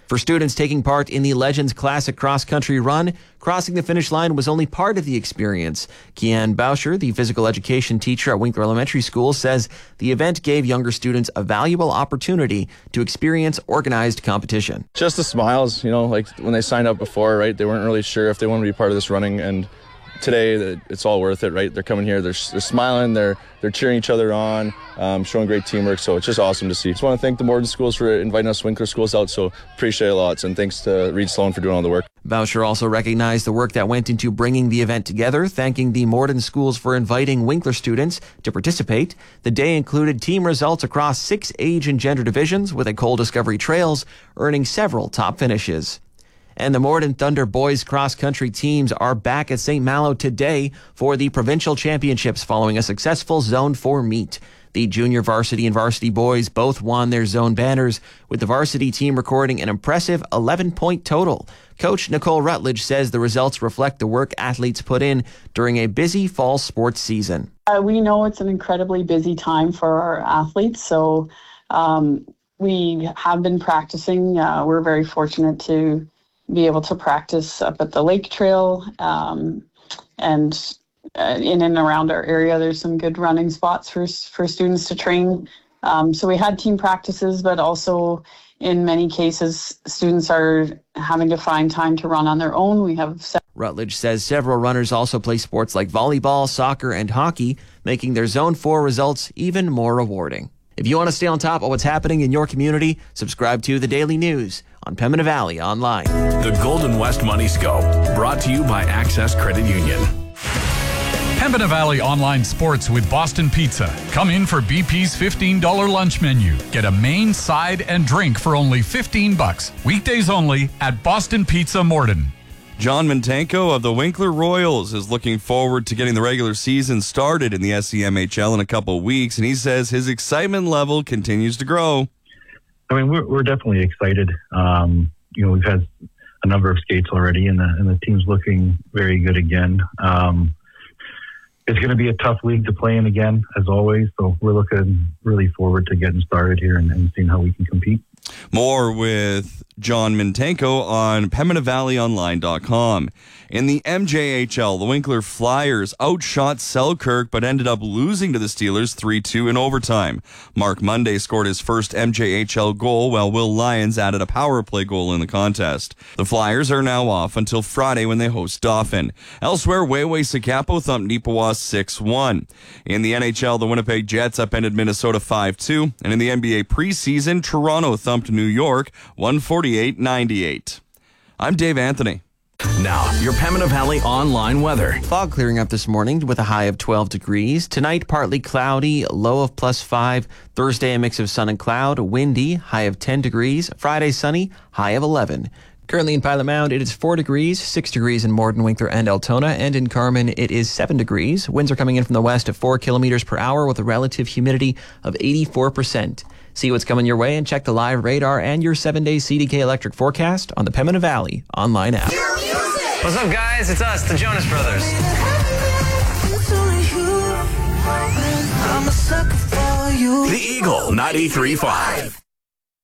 For students taking part in the Legends Classic cross-country run, crossing the finish line was only part of the experience. Kian Boucher, the physical education teacher at Winkler Elementary School, says the event gave younger students a valuable opportunity to experience organized competition. Just the smiles, like when they signed up before, right? They weren't really sure if they wanted to be part of this running, and today it's all worth it, right? They're coming here, they're smiling, they're cheering each other on, showing great teamwork, so it's just awesome to see. Just want to thank the Morden schools for inviting us Winkler schools out, so appreciate it lots, and thanks to Reed Sloan for doing all the work. Boucher also recognized the work that went into bringing the event together, thanking the Morden schools for inviting Winkler students to participate. The day included team results across 6 age and gender divisions, with Ecole Discovery Trails earning several top finishes. And the Morden Thunder boys cross-country teams are back at St. Malo today for the provincial championships following a successful Zone 4 meet. The junior varsity and varsity boys both won their zone banners, with the varsity team recording an impressive 11-point total. Coach Nicole Rutledge says the results reflect the work athletes put in during a busy fall sports season. We know it's an incredibly busy time for our athletes, so we have been practicing. We're very fortunate to be able to practice up at the lake trail, and in and around our area there's some good running spots for students to train. So we had team practices, but also in many cases students are having to find time to run on their own. We have Rutledge says several runners also play sports like volleyball, soccer, and hockey, making their Zone 4 results even more rewarding. If you want to stay on top of what's happening in your community, subscribe to The Daily News on Pembina Valley Online. The Golden West Money Scope, brought to you by Access Credit Union. Pembina Valley Online Sports with Boston Pizza. Come in for BP's $15 lunch menu. Get a main, side, and drink for only $15. Weekdays only at Boston Pizza Morden. John Mintenko of the Winkler Royals is looking forward to getting the regular season started in the SCMHL in a couple of weeks, and he says his excitement level continues to grow. I mean, we're definitely excited. We've had a number of skates already, and the team's looking very good again. It's going to be a tough league to play in again, as always, so we're looking really forward to getting started here and seeing how we can compete. More with John Mintenko on PembinaValleyOnline.com. In the MJHL, the Winkler Flyers outshot Selkirk but ended up losing to the Steelers 3-2 in overtime. Mark Monday scored his first MJHL goal, while Will Lyons added a power play goal in the contest. The Flyers are now off until Friday when they host Dauphin. Elsewhere, Wayway Sikapo thumped Neepawa 6-1. In the NHL, the Winnipeg Jets upended Minnesota 5-2. And in the NBA preseason, Toronto thumped New York 148-98. I'm Dave Anthony. Now, your Pembina Valley online weather. Fog clearing up this morning with a high of 12 degrees. Tonight, partly cloudy, low of +5. Thursday, a mix of sun and cloud, windy, high of 10 degrees. Friday, sunny, high of 11. Currently in Pilot Mound, it is 4 degrees, 6 degrees in Morden, Winkler, and Altona, and in Carman, it is 7 degrees. Winds are coming in from the west at 4 kilometers per hour with a relative humidity of 84%. See what's coming your way and check the live radar and your 7-day CDK electric forecast on the Pembina Valley online app. What's up, guys? It's us, the Jonas Brothers. The Eagle 93.5.